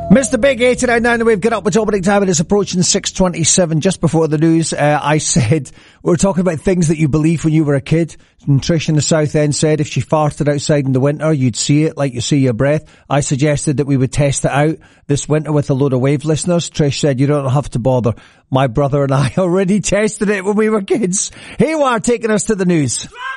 Mr. Big 89.9, we've got up with opening time. It is approaching 6:27. Just before the news, I said we were talking about things that you believed when you were a kid. And Trish in the South End said if she farted outside in the winter, you'd see it like you see your breath. I suggested that we would test it out this winter with a load of Wave listeners. Trish said you don't have to bother. My brother and I already tested it when we were kids. Here we are, taking us to the news.